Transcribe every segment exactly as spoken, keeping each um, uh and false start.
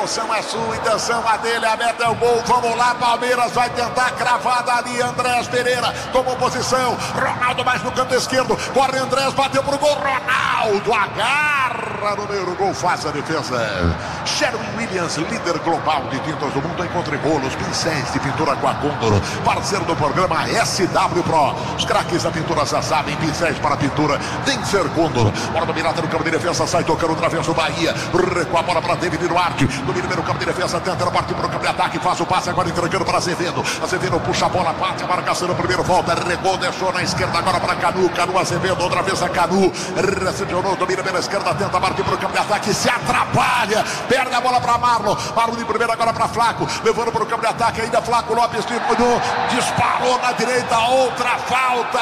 intenção é sua, intenção a dele, a meta é o gol. Vamos lá, Palmeiras vai tentar cravada ali. Andrés Pereira tomou posição. Ronaldo mais no canto esquerdo. Corre Andrés, bateu pro gol. Ronaldo agarra no meio do gol, faz a defesa. Sherwin Williams, líder global de tintas do mundo. Encontre bolos, pincéis de pintura com a Condor, parceiro do programa S W Pro. Os craques da pintura já sabem, pincéis para pintura tem que ser Condor. Bola dominada no campo de defesa, sai tocando outra vez o Bahia. Recua a bola para David Duarte. Domina no campo de defesa, tenta partir para o campo de ataque, faz o passe agora entregando para Azevedo. Azevedo puxa a bola, bate a marcação no primeiro, volta, regou, deixou na esquerda agora para Canu. Canu Azevedo, outra vez a Canu. Recepcionou, domina pela esquerda, tenta partir para o campo de ataque, se atrapalha, perde a bola para Marlon. Marlon de primeira agora para Flaco, levando para o campo de ataque, ainda Flaco Lopes disparou na direita, outra falta.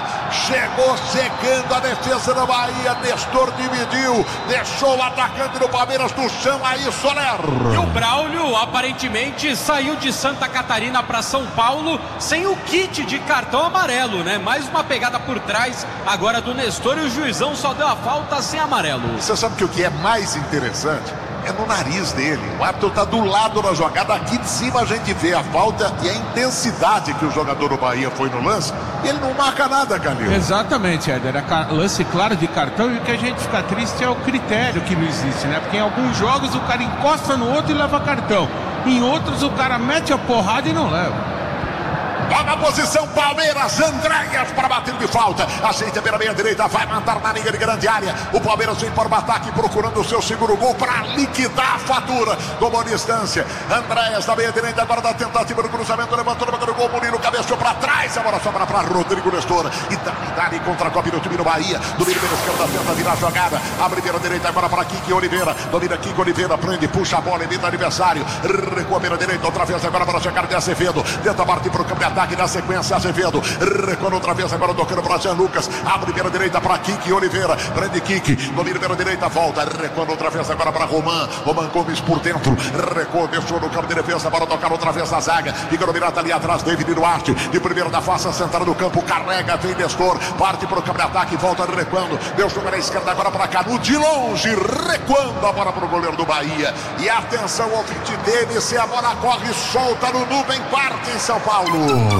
Chegou secando a defesa da Bahia. Nestor dividiu, deixou o atacante do Palmeiras no chão aí, Soler. E o Braulio aparentemente saiu de Santa Catarina para São Paulo sem o kit de cartão amarelo, né? Mais uma pegada por trás agora do Nestor e o juizão só deu a falta sem amarelo. Você sabe que o que é mais interessante é no nariz dele. O árbitro está do lado da jogada. Aqui de cima a gente vê a falta e a intensidade que o jogador do Bahia foi no lance. E ele não marca nada, Calil. Exatamente, Éder. É lance claro de cartão. E o que a gente fica triste é o critério que não existe, né? Porque em alguns jogos o cara encosta no outro e leva cartão. Em outros o cara mete a porrada e não leva. Toma a posição, Palmeiras, Andréas para bater de falta. Ajeita pela meia direita, vai mandar na linha de grande área. O Palmeiras vem para o ataque, procurando o seu segundo gol para liquidar a fatura. Tomou distância. Andréas da meia direita, agora da tentativa do cruzamento, levantou, levantou o gol. Murilo cabeçou para trás. A bola sobra para Rodrigo Nestor. E Dani contra a Copa do time no Bahia. Domina pela esquerda, tenta virar a jogada. Abre pela direita, agora para Kiki Oliveira. Domina Kiki Oliveira, prende, puxa a bola, evita adversário. Recua pela direita, outra vez agora para chegar de Azevedo. Tenta partir para o campo de ataque. Ataque na sequência, Azevedo recuando outra vez, agora tocando para Jean Lucas, abre pela direita para Kiki Oliveira, prende Kiki, domina pela direita, volta, recuando outra vez agora para Roman, Roman Gomes por dentro, recua, deixou no campo de defesa para tocar outra vez na zaga, fica dominado ali atrás, David Duarte, de primeiro da face central do campo, carrega, vem Nestor, parte para o campo de ataque, volta recuando, deu jogo na esquerda agora para Canu, de longe, recuando a bola para o goleiro do Bahia, e atenção ao ouvinte dele, se a bola corre solta no Nuvem, parte em São Paulo.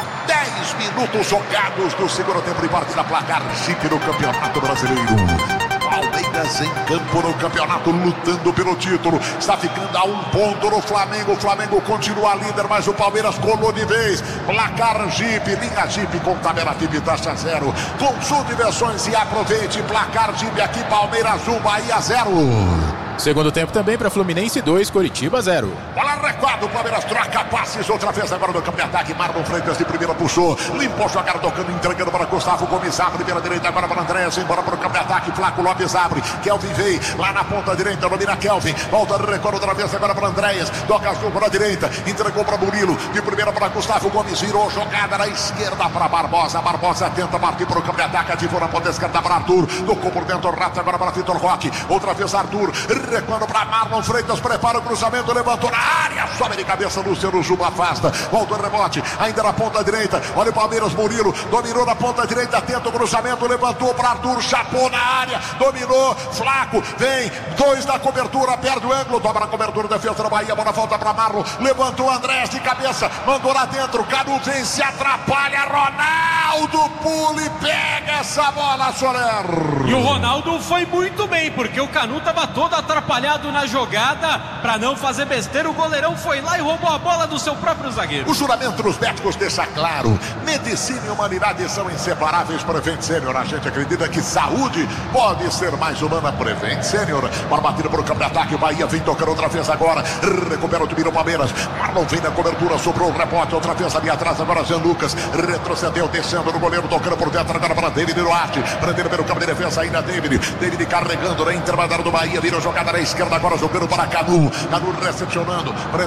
dez minutos jogados do segundo tempo de partida, placar Jeep no Campeonato Brasileiro. Palmeiras em campo no campeonato, lutando pelo título. Está ficando a um ponto no Flamengo. O Flamengo continua líder, mas o Palmeiras colou de vez. Placar Jeep, linha Jeep com tabela Jeep taxa zero. Consulte versões e aproveite. Placar Jeep aqui, Palmeiras um, Bahia zero. Segundo tempo também para Fluminense dois, Coritiba zero. Bola recuado, o Palmeiras troca passes outra vez agora no campo de ataque. Marlon Freitas de primeira puxou, limpou a jogada, tocando, entregando para Gustavo Gomes, abre pela direita agora para Andrés, embora para o campo de ataque. Flaco Lopes abre, Kelvin veio lá na ponta direita, domina Kelvin, volta recuado outra vez agora para Andrés, toca azul para a direita, entregou para Murilo, de primeira para Gustavo Gomes, virou jogada na esquerda para Barbosa. Barbosa tenta partir para o campo de ataque, ativou na ponta esquerda para Arthur, tocou por dentro, rato agora para Vitor Roque, outra vez Arthur, recuando para Marlon Freitas, prepara o cruzamento, levantou na área, sobe de cabeça, Luciano Juba afasta, volta o rebote, ainda na ponta direita, olha o Palmeiras, Murilo, dominou na ponta direita, tenta o cruzamento, levantou para Arthur, chapou na área, dominou, Flaco, vem, dois na cobertura, perde o ângulo, dobra a cobertura, defesa da Bahia, bola volta para Marlon, levantou Andrés de cabeça, mandou lá dentro, Canu vem, se atrapalha, Ronaldo pula e pega essa bola, Soler. E o Ronaldo foi muito bem, porque o Canu estava todo atrapalhado na jogada, para não fazer besteira, o goleirão foi lá e roubou a bola do seu próprio zagueiro. O juramento dos médicos deixa claro, medicina e humanidade são inseparáveis. Prevent Senior, a gente acredita que saúde pode ser mais humana. Prevent Senior, para bater para o campo de ataque, o Bahia vem tocando outra vez agora, recupera o time do Palmeiras, Marlon vem na cobertura, sobrou o rebote, outra vez ali atrás, agora Jean Lucas, retrocedeu, descendo no goleiro, tocando por dentro, agora para David Duarte, prendendo pelo campo de defesa, ainda David, David carregando na intermediária do Bahia, vira jogada na esquerda, agora jogando para Canu, Canu recepcionando, prendendo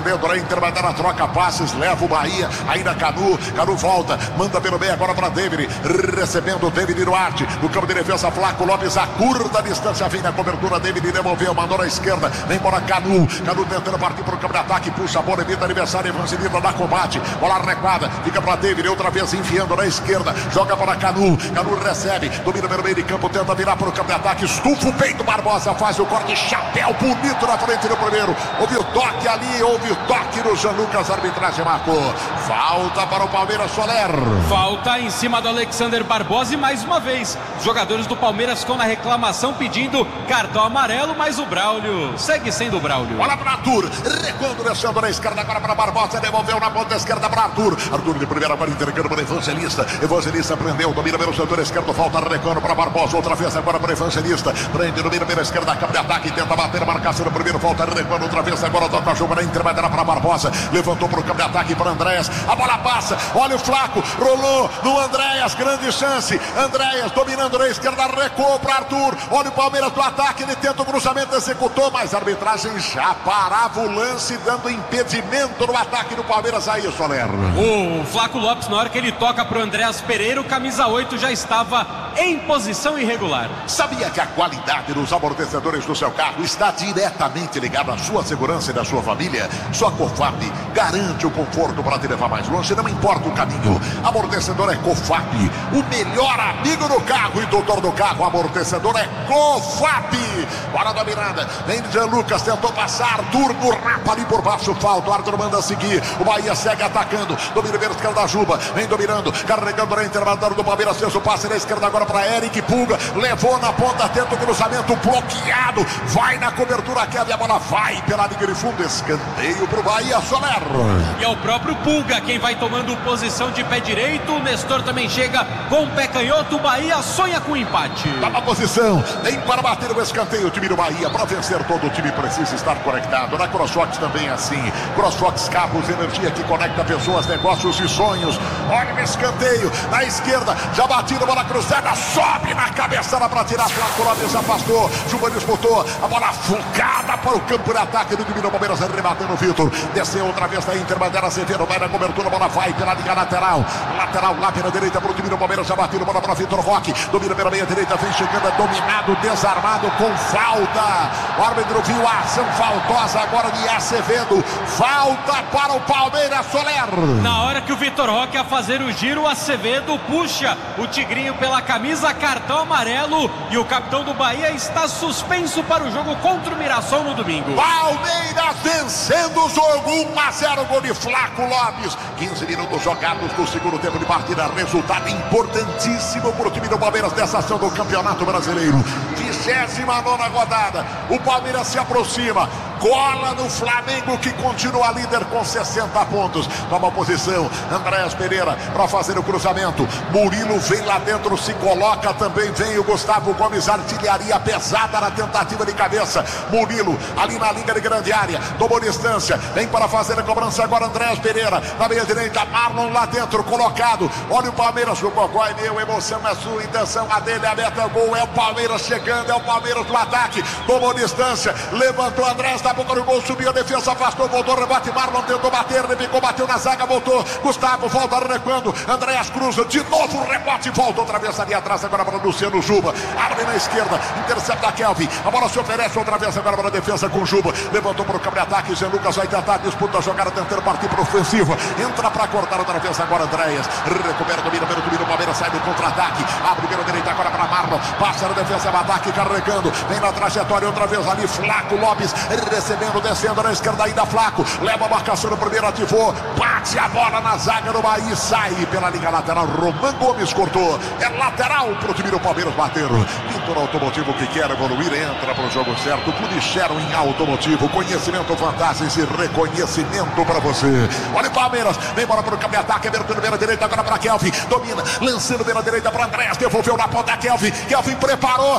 dentro da intermediária, troca passes, leva o Bahia, ainda Canu, Canu volta, manda pelo meio agora para David, recebendo o David Duarte, no campo de defesa, Flaco Lopes, a curta distância, vem na cobertura, David devolveu, mandou na esquerda, vem embora Canu, Canu tentando partir para o campo de ataque, puxa a bola, evita aniversário, Evangelista dá combate, bola recuada, fica para David, outra vez enfiando na esquerda, joga para Canu, Canu recebe, domina pelo meio de campo, tenta virar para o campo de ataque, estufa o peito, Barbosa faz o corte, chapéu bonito na frente do primeiro, houve o toque ali, houve o toque no Jean Lucas, a arbitragem marcou, falta para o Palmeiras, Soler. Falta em cima do Alexander Barbosa e mais uma vez, os jogadores do Palmeiras ficam na reclamação pedindo cartão amarelo, mas o Braulio segue sendo o Braulio. Bola para Arthur, recuando descendo na esquerda agora para Barbosa, devolveu na ponta esquerda para Arthur, Arthur de primeira agora entregando para Evangelista, Evangelista prendeu, domina pelo setor esquerdo, falta recuando para Barbosa, outra vez agora para Evangelista, prende, domina pela esquerda, campo de ataque, tenta bater, marcação no primeiro, falta recuando outra vez agora, toca a jogo na intermediária para Barbosa, levantou para o campo de ataque para Andréas, a bola passa, olha o Flaco, rolou no Andréas, grande chance, Andréas dominando na esquerda, recuou para Arthur, olha o Palmeiras do ataque, ele tenta o cruzamento, executou, mas a arbitragem já parava o lance, dando impedimento no ataque do Palmeiras, aí, Soler. O Flaco Lopes, na hora que ele toca para o Andréas Pereira, o camisa oito já estava em posição irregular. Sabia que a qualidade dos amortecedores do seu carro está diretamente ligada à sua segurança e da sua família? Sua Cofap garante o conforto para te levar mais longe, não importa o caminho. Amortecedor é Cofap, o melhor amigo do carro e doutor do carro. Amortecedor é Cofap. Bora da Miranda, vem Jean Lucas, tentou passar, turno rapa ali por baixo, falta, o Arthur manda seguir, o Bahia segue atacando, domina vertical da Juba, vem dominando, carregando na intermediária do Palmeiras, fez o passe na esquerda agora para Eric Pulga, levou na ponta, tenta o cruzamento, bloqueado, vai na cobertura, queda e a bola vai pela linha de fundo, escanteio pro Bahia, Soler. E é o próprio Pulga quem vai tomando posição de pé direito, o Nestor também chega com o pé canhoto, o Bahia sonha com o empate. Dá uma posição, vem para bater o escanteio, o time do Bahia, para vencer todo o time precisa estar conectado, na CrossFox também é assim, CrossFox Cabos, energia que conecta pessoas, negócios e sonhos, olha o escanteio, na esquerda, já batido, bola cruzada, sobe na cabeçada para tirar, Flaco Lopes afastou, Juba disputou, a bola focada para o campo de ataque do time do Palmeiras, arrebatando o Vitor, desceu outra vez da intermediária, Acevedo vai na cobertura, a bola vai pela liga lateral, lateral lá pela direita para o time do Palmeiras, já batido, bola para Vitor Roque, domina pela meia direita, vem chegando, é dominado, desarmado com falta, o árbitro viu a ação faltosa agora de Acevedo, falta para o Palmeiras, Soler. Na hora que o Vitor Roque ia fazer o giro, o Acevedo puxa o Tigrinho pela camisa, cartão amarelo, e o capitão do Bahia está suspenso para o jogo contra o Mirassol no domingo. Palmeiras vencendo o jogo, um a zero, gol de Flaco Lopes, quinze minutos jogados no segundo tempo de partida, resultado importantíssimo para o time do Palmeiras nessa ação do Campeonato Brasileiro, vigésima nona rodada, o Palmeiras se aproxima, cola no Flamengo que continua líder com sessenta pontos, toma posição, Andréas Pereira para fazer o cruzamento, Murilo vem lá dentro, se coloca, também vem o Gustavo Gomes, artilharia pesada na tentativa de cabeça, Murilo ali na linha de grande área, tomou distância, vem para fazer a cobrança agora Andréas Pereira, na meia direita, Marlon lá dentro, colocado, olha o Palmeiras, o Cocó é meu, emoção é sua, intenção a dele, a meta é o gol, é o Palmeiras chegando, é o Palmeiras no ataque, tomou distância, levantou Andréas da boca do gol, subiu a defesa, afastou, voltou, rebate, Marlon tentou bater, ficou, bateu na zaga, voltou, Gustavo volta recuando, Andréas cruza, de novo rebote, volta outra vez ali atrás, agora para Luciano Juba, abre na esquerda, intercepta Kelvin, a bola se oferece outra vez agora para a defesa com Juba, levantou para o campo de ataque, Jean Lucas vai tentar, disputa a jogada, tentando partir para o ofensivo, entra para cortar outra vez agora Andréas, recupera, domina pelo domínio, o Palmeiras sai do contra-ataque, abre pela direita agora para Marlon, passa na defesa, ataque, carregando, vem na trajetória outra vez ali, Flaco Lopes, recebendo, descendo na esquerda ainda Flaco, leva a marcação no primeiro, ativou, bate a bola na zaga do Bahia, sai pela liga lateral, Roman Gomes cortou, é lateral pro time do Palmeiras bater, Pintor Automotivo que quer evoluir, entra pro jogo certo, Pudicheron em Automotivo, conhecimento, vantagens e reconhecimento para você, olha o Palmeiras, vem bola pro campo de ataque, abertura pela direita agora para Kelvin, domina, lançando pela direita para Andréas, devolveu na ponta Kelvin, Kelvin preparou, domina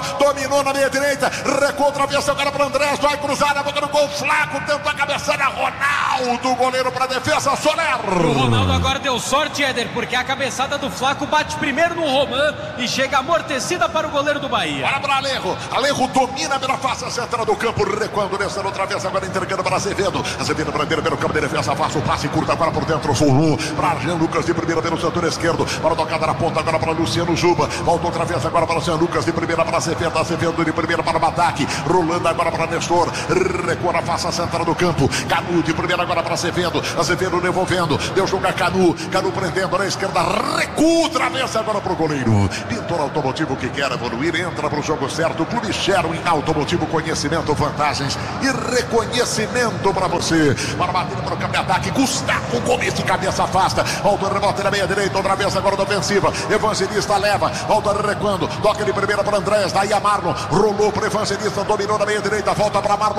dominou na meia direita, recuou, travessa agora para Andrés, vai cruzar a boca do gol, Flaco tenta a cabeçada, Ronaldo, goleiro para defesa, Soler. O Ronaldo agora deu sorte, Éder, porque a cabeçada do Flaco bate primeiro no Roman e chega amortecida para o goleiro do Bahia. Olha para Alejo, Alejo domina pela face central do campo, recuando, descendo outra vez, agora entregando para Azevedo, Azevedo primeiro pelo campo de defesa, faz o passe curto agora por dentro, Zulu, para Jean Lucas de primeira pelo setor esquerdo, para a tocada na ponta agora para Luciano Juba, volta outra vez agora para Jean Lucas de primeira para Azevedo, Azevedo de primeira para o ataque, rolando agora para Nestor, recua na face central do campo, Canu de primeira agora para Azevedo, Azevedo devolvendo, deu jogo a Canu, Canu prendendo na esquerda, recua, travessa agora para o goleiro, Pintor Automotivo que quer evoluir, entra para o jogo certo, Clube Sherwin Automotivo, conhecimento, vantagens e reconhecimento para você, para bater para o campo de ataque, Gustavo Gomes de cabeça afasta, volta o rebote na meia direita, outra vez agora na ofensiva, Evangelista leva, volta recuando, toca de primeira para Andrés, daí a Marlon, rolou para Evangelista, dominou na meia direita, volta para Marlon,